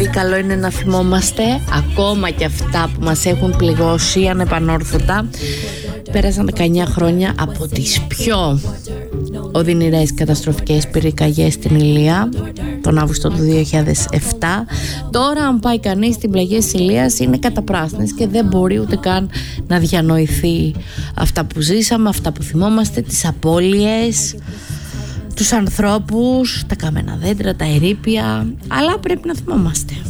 καλό είναι να θυμόμαστε ακόμα και αυτά που μας έχουν πληγώσει ανεπανόρθωτα. Πέρασαν 19 χρόνια από τις πιο οδυνηρές καταστροφικές πυρκαγιές στην Ηλία τον Αύγουστο του 2007. Τώρα αν πάει κανείς στην πλαγιά της Ηλίας είναι καταπράσινες και δεν μπορεί ούτε καν να διανοηθεί αυτά που ζήσαμε, αυτά που θυμόμαστε, τις απώλειες, τους ανθρώπους, τα καμένα δέντρα, τα ερείπια, αλλά πρέπει να θυμόμαστε.